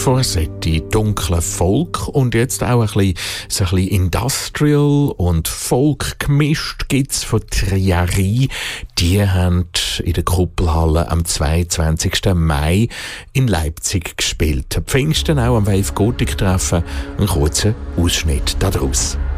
Forsetti, dunkler Folk und jetzt auch ein bisschen Industrial und Folk gemischt gibt's von Triari. Die haben in der Kuppelhalle am 22. Mai in Leipzig gespielt. Am Pfingsten auch am Wave Gothic Treffen. Ein kurzer Ausschnitt daraus.